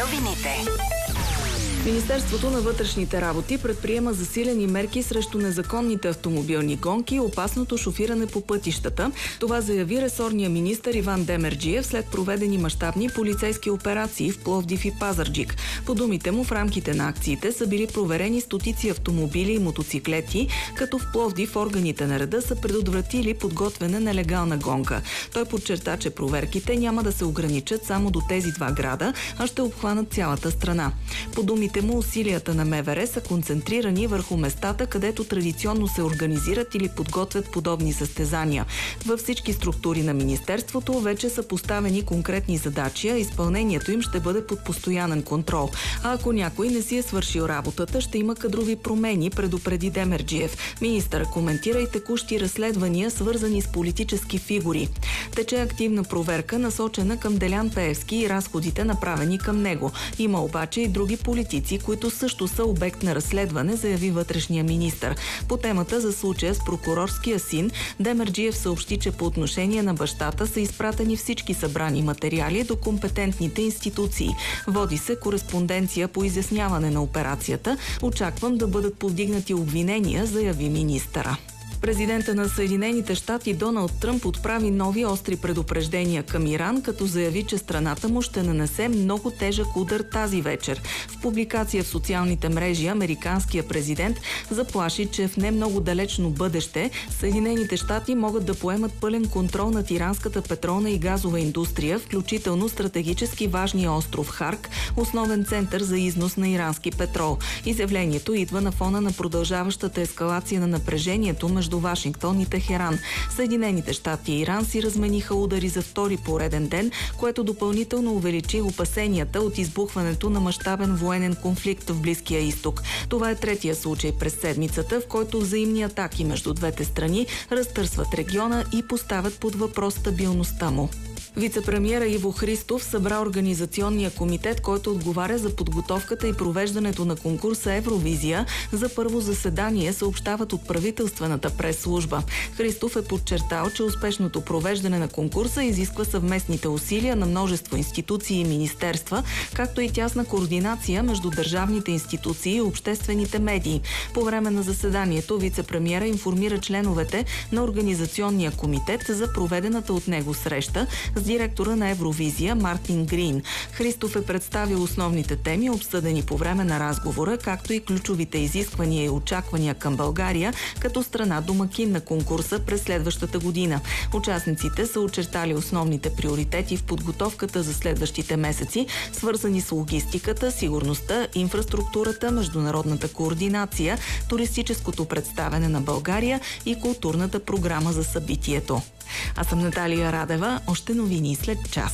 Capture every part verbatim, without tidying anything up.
Новините. Министерството на вътрешните работи предприема засилени мерки срещу незаконните автомобилни гонки и опасното шофиране по пътищата. Това заяви ресорния министър Иван Демерджиев след проведени мащабни полицейски операции в Пловдив и Пазарджик. По думите му, в рамките на акциите са били проверени стотици автомобили и мотоциклети, като в Пловдив органите на реда са предотвратили подготвена нелегална гонка. Той подчерта, че проверките няма да се ограничат само до тези два града, а ще обхванат цялата страна. По думите му, усилията на МВР са концентрирани върху местата, където традиционно се организират или подготвят подобни състезания. Във всички структури на министерството вече са поставени конкретни задачи, а изпълнението им ще бъде под постоянен контрол. А ако някой не си е свършил работата, ще има кадрови промени, предупреди Демерджиев. Министърът коментира и текущи разследвания, свързани с политически фигури. Тече активна проверка, насочена към Делян Пеевски и разходите, направени към него. Има обаче и други политици, които също са обект на разследване, заяви вътрешния министър. По темата за случая с прокурорския син, Демерджиев съобщи, че по отношение на бащата са изпратени всички събрани материали до компетентните институции. Води се кореспонденция по изясняване на операцията. Очаквам да бъдат повдигнати обвинения, заяви министъра. Президента на Съединените щати Доналд Тръмп отправи нови остри предупреждения към Иран, като заяви, че страната му ще нанесе много тежък удар тази вечер. В публикация в социалните мрежи американския президент заплаши, че в не много далечно бъдеще Съединените щати могат да поемат пълен контрол над иранската петролна и газова индустрия, включително стратегически важния остров Харк, основен център за износ на ирански петрол. Изявлението идва на фона на продължаващата ескалация на напрежението между Вашингтон и Техеран. Съединените щати и Иран си размениха удари за втори пореден ден, което допълнително увеличи опасенията от избухването на мащабен военен конфликт в Близкия изток. Това е третия случай през седмицата, в който взаимни атаки между двете страни разтърсват региона и поставят под въпрос стабилността му. Вицепремиера Иво Христов събра организационния комитет, който отговаря за подготовката и провеждането на конкурса Евровизия. За първо заседание съобщават от правителствената прес-служба. Христов е подчертал, че успешното провеждане на конкурса изисква съвместните усилия на множество институции и министерства, както и тясна координация между държавните институции и обществените медии. По време на заседанието вицепремиера информира членовете на организационния комитет за проведената от него среща с директора на Евровизия Мартин Грин. Христов е представил основните теми, обсъдени по време на разговора, както и ключовите изисквания и очаквания към България като страна домакин на конкурса през следващата година. Участниците са очертали основните приоритети в подготовката за следващите месеци, свързани с логистиката, сигурността, инфраструктурата, международната координация, туристическото представяне на България и културната програма за събитието. Аз съм Наталия Радева. Още новини след час.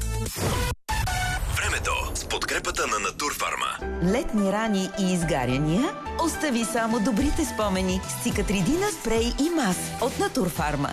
Времето с подкрепата на Натурфарма. Летни рани и изгаряния? Остави само добрите спомени с Цикатридина спрей и мас от Натурфарма.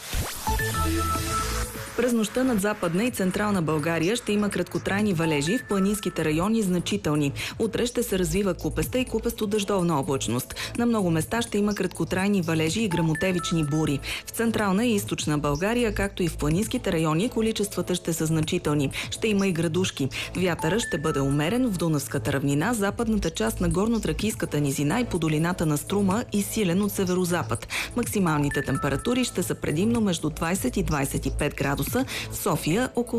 През нощта над Западна и Централна България ще има краткотрайни валежи, в планинските райони значителни. Утре ще се развива купеста и купесто-дъждовна облачност. На много места ще има краткотрайни валежи и гръмотевични бури. В Централна и Източна България, както и в планинските райони, количествата ще са значителни. Ще има и градушки. Вятъра ще бъде умерен в Дунавската равнина, западната част на горно-тракийската низина и по долината на Струма и силен от северозапад. Максималните температури ще са предимно между двайсет и двайсет и пет градуса. В София около